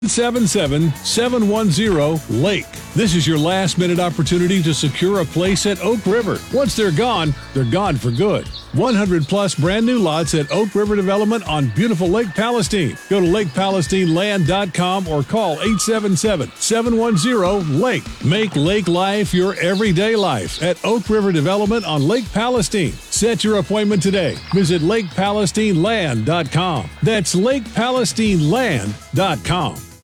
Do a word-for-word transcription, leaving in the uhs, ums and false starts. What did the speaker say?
seven seven, seven one zero, LAKE. This is your last-minute opportunity to secure a place at Oak River. Once they're gone, they're gone for good. one hundred plus brand new lots at Oak River Development on beautiful Lake Palestine. Go to lake palestine land dot com or call eight seven seven, seven one zero, LAKE. Make lake life your everyday life at Oak River Development on Lake Palestine. Set your appointment today. Visit lake palestine land dot com. That's lake palestine land dot com.